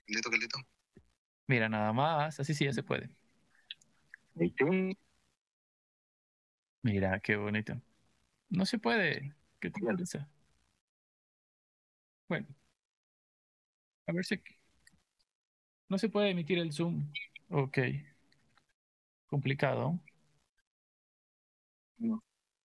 Caldito, caldito. Mira, nada más, así sí ya se puede. Mira, qué bonito. No se puede. ¿Qué te parece? Bueno, a ver si no se puede emitir el zoom. Ok, complicado. No.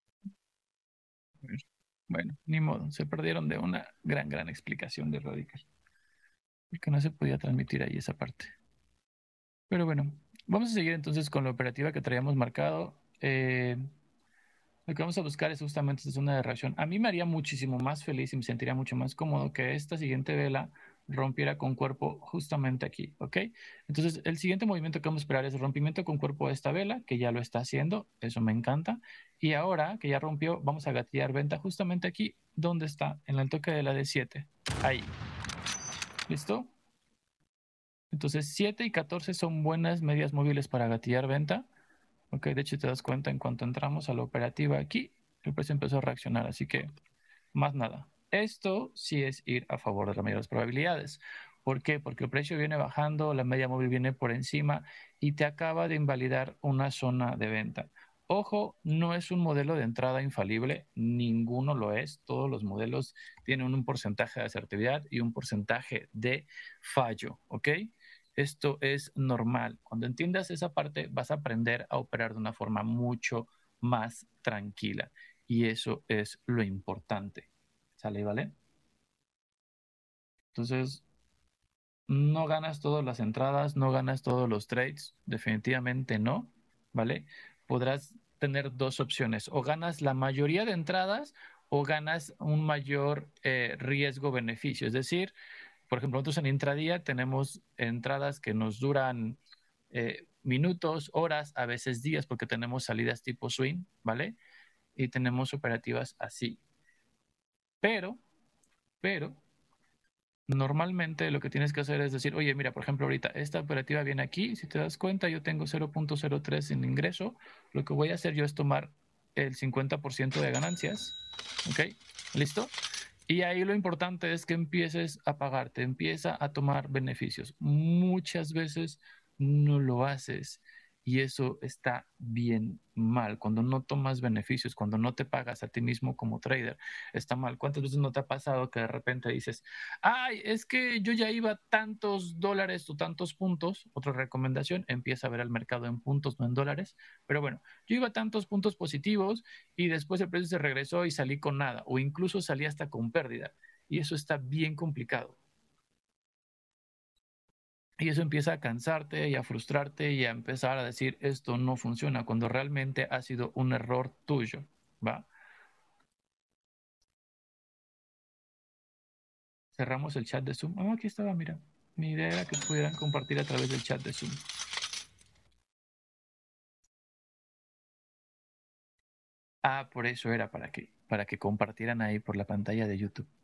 A ver. Bueno, ni modo, se perdieron de una gran explicación de Radical. Porque no se podía transmitir ahí esa parte. Pero bueno, vamos a seguir entonces con la operativa que traíamos marcado. Lo que vamos a buscar es justamente esta zona de reacción. A mí me haría muchísimo más feliz y me sentiría mucho más cómodo que esta siguiente vela rompiera con cuerpo justamente aquí, ¿ok? Entonces, el siguiente movimiento que vamos a esperar es rompimiento con cuerpo de esta vela, que ya lo está haciendo, eso me encanta. Y ahora que ya rompió, vamos a gatillar venta justamente aquí, donde está, en el toque de la D7. Ahí. ¿Listo? Entonces, 7 y 14 son buenas medias móviles para gatillar venta. Ok, de hecho te das cuenta en cuanto entramos a la operativa aquí, el precio empezó a reaccionar, así que más nada. Esto sí es ir a favor de las mayores probabilidades. ¿Por qué? Porque el precio viene bajando, la media móvil viene por encima y te acaba de invalidar una zona de venta. Ojo, no es un modelo de entrada infalible, ninguno lo es. Todos los modelos tienen un porcentaje de asertividad y un porcentaje de fallo, ¿ok? Esto es normal. Cuando entiendas esa parte, vas a aprender a operar de una forma mucho más tranquila. Y eso es lo importante. ¿Sale, vale? Entonces, no ganas todas las entradas, no ganas todos los trades, definitivamente no, ¿vale? Podrás tener dos opciones, o ganas la mayoría de entradas o ganas un mayor riesgo-beneficio. Es decir, por ejemplo, nosotros en intradía tenemos entradas que nos duran minutos, horas, a veces días, porque tenemos salidas tipo swing, ¿vale? Y tenemos operativas así. Pero, pero, normalmente lo que tienes que hacer es decir, oye, mira, por ejemplo, ahorita esta operativa viene aquí, si te das cuenta, yo tengo 0.03 en ingreso, lo que voy a hacer yo es tomar el 50% de ganancias, ¿ok? ¿Listo? Y ahí lo importante es que empieces a pagarte, empieza a tomar beneficios. Muchas veces no lo haces y eso está bien mal. Cuando no tomas beneficios, cuando no te pagas a ti mismo como trader, está mal. ¿Cuántas veces no te ha pasado que de repente dices, ay, es que yo ya iba tantos dólares o tantos puntos? Otra recomendación, empieza a ver el mercado en puntos, no en dólares. Pero bueno, yo iba tantos puntos positivos y después el precio se regresó y salí con nada, o incluso salí hasta con pérdida. Y eso está bien complicado. Y eso empieza a cansarte y a frustrarte y a empezar a decir, esto no funciona, cuando realmente ha sido un error tuyo, ¿va? Cerramos el chat de Zoom. Ah, aquí estaba, mira. Mi idea era que pudieran compartir a través del chat de Zoom. Ah, por eso era para que compartieran ahí por la pantalla de YouTube.